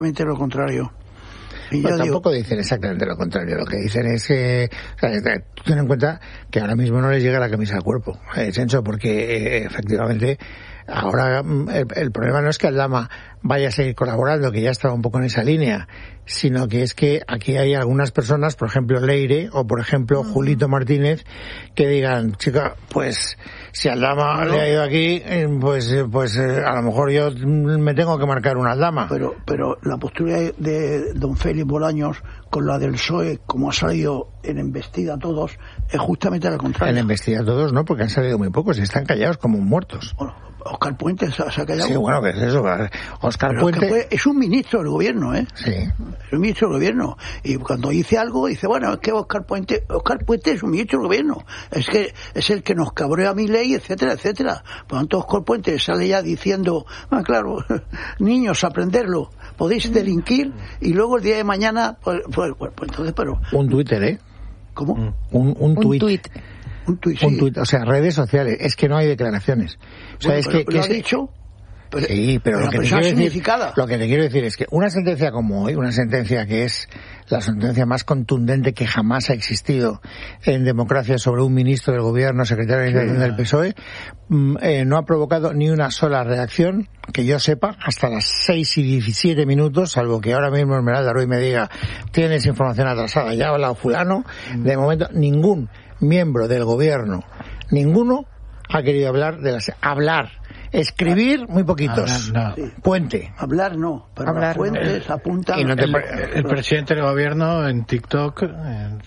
lo contrario. Y pues tampoco dicen exactamente lo contrario. Lo que dicen es que, ten en cuenta que ahora mismo no les llega la camisa al cuerpo, Chencho, porque efectivamente ahora el problema no es que Aldama vaya a seguir colaborando, que ya estaba un poco en esa línea, sino que es que aquí hay algunas personas, por ejemplo Leire o por ejemplo Julito Martínez, que digan, chica, pues si Aldama le ha ido aquí, pues a lo mejor yo me tengo que marcar una Aldama. Pero la postura de don Félix Bolaños con la del PSOE, como ha salido en Embestida Todos, es justamente la contraria. En Embestida Todos no, porque han salido muy pocos y están callados como muertos. Bueno, Óscar Puente se ha callado. Sí, bueno, ¿qué es eso? Óscar Puente es un ministro del gobierno, Sí. Es un ministro del gobierno. Y cuando dice algo, dice, bueno, es que Óscar Puente es un ministro del gobierno. Es que es el que nos cabrea a Milei, etcétera, etcétera. Por lo tanto, Óscar Puente sale ya diciendo, claro, niños, aprenderlo. Podéis delinquir y luego el día de mañana, pues entonces, pero... Un Twitter, ¿Cómo? Un tuit. Un tuit, o sea, redes sociales, es que no hay declaraciones. O sea, bueno, es que lo ha dicho. Sí, pero lo que te quiero decir es que una sentencia como hoy, una sentencia que es la sentencia más contundente que jamás ha existido en democracia sobre un ministro del gobierno, secretario de Administración del PSOE, no ha provocado ni una sola reacción, que yo sepa, hasta las 6:17, salvo que ahora mismo Esmeralda Ruiz me diga, tienes información atrasada, ya ha hablado fulano. De momento, ningún miembro del gobierno, ninguno ha querido hablar. Escribir, muy poquitos. No. Puente. Hablar no, pero las fuentes apuntan. Y el presidente del gobierno en TikTok, en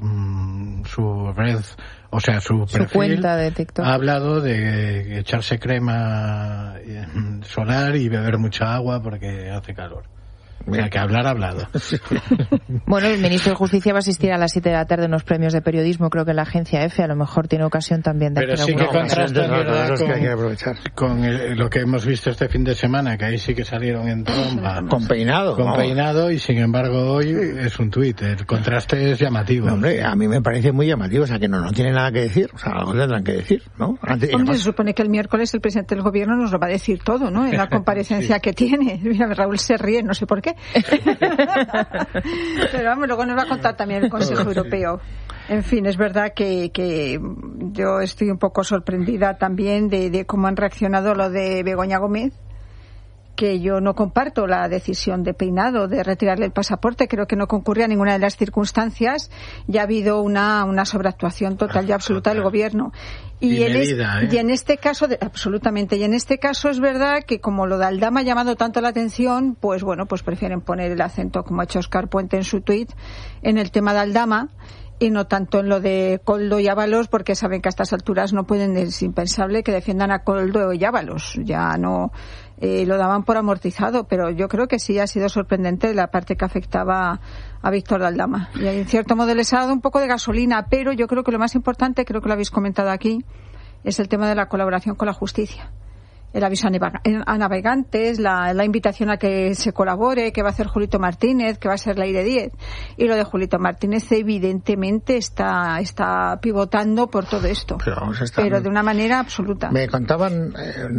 su red, o sea, su perfil, cuenta de TikTok, ha hablado de echarse crema solar y beber mucha agua porque hace calor. O sea, que hablar ha hablado. Bueno, el ministro de Justicia va a asistir a las 7 de la tarde a unos premios de periodismo, creo que en la agencia EFE, a lo mejor tiene ocasión también de pero hacer sí que contrasta con lo que hemos visto este fin de semana, que ahí sí que salieron en tromba. Con peinado, y sin embargo hoy es un tuit. El contraste es llamativo. No, hombre, a mí me parece muy llamativo, o sea, que no tiene nada que decir, o sea, algo tendrán que decir, ¿no? Hombre, se supone que el miércoles el presidente del gobierno nos lo va a decir todo, ¿no? En la comparecencia que tiene. Mira, Raúl se ríe, no sé por qué. Pero vamos, luego nos va a contar también el Consejo Europeo. En fin, es verdad que yo estoy un poco sorprendida también de cómo han reaccionado lo de Begoña Gómez, que yo no comparto la decisión de Peinado de retirarle el pasaporte. Creo que no concurría a ninguna de las circunstancias. Ya ha habido una sobreactuación total y absoluta del gobierno. Y en este caso, absolutamente. Y en este caso es verdad que como lo de Aldama ha llamado tanto la atención, pues bueno, pues prefieren poner el acento, como ha hecho Óscar Puente en su tuit, en el tema de Aldama y no tanto en lo de Koldo y Ábalos, porque saben que a estas alturas no pueden, es impensable que defiendan a Koldo y Ábalos. Ya no lo daban por amortizado, pero yo creo que sí ha sido sorprendente la parte que afectaba a Víctor Aldama. Y en cierto modo les ha dado un poco de gasolina, pero yo creo que lo más importante, creo que lo habéis comentado aquí, es el tema de la colaboración con la justicia. El aviso a navegantes, la invitación a que se colabore, que va a hacer Julito Martínez, que va a ser Leire Díez. Y lo de Julito Martínez evidentemente está pivotando por todo esto, pero de una manera absoluta. Me contaban,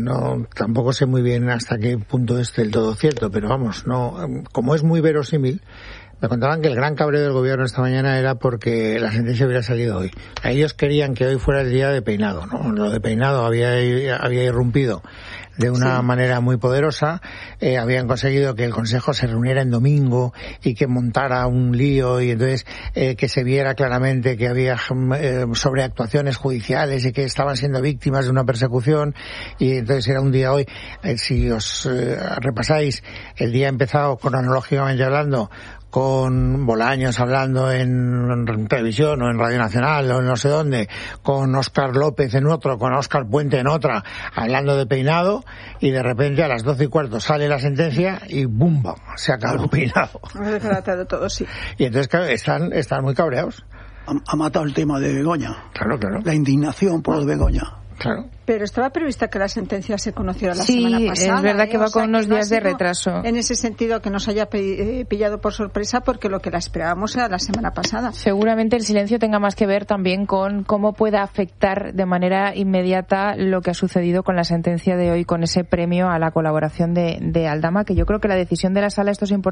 tampoco sé muy bien hasta qué punto es del todo cierto, pero vamos, como es muy verosímil, me contaban que el gran cabreo del gobierno esta mañana era porque la sentencia hubiera salido hoy. Ellos querían que hoy fuera el día de Peinado, ¿no? Lo de Peinado había irrumpido de una manera muy poderosa. Habían conseguido que el Consejo se reuniera en domingo y que montara un lío y entonces que se viera claramente que había sobreactuaciones judiciales y que estaban siendo víctimas de una persecución, y entonces era un día hoy. Si os repasáis, el día ha empezado cronológicamente hablando con Bolaños hablando en televisión o en Radio Nacional o en no sé dónde, con Óscar López en otro, con Óscar Puente en otra, hablando de Peinado, y de repente a las 12:15 sale la sentencia y ¡bumba! Se acabó Peinado. Todo, sí. Y entonces, claro, están muy cabreados. Ha matado el tema de Begoña. Claro. La indignación por lo de Begoña. Claro. Pero estaba prevista que la sentencia se conociera la semana pasada. Sí, es verdad que va con unos días de retraso. En ese sentido, que nos haya pillado por sorpresa, porque lo que la esperábamos era la semana pasada. Seguramente el silencio tenga más que ver también con cómo pueda afectar de manera inmediata lo que ha sucedido con la sentencia de hoy, con ese premio a la colaboración de Aldama, que yo creo que la decisión de la Sala, esto es importante,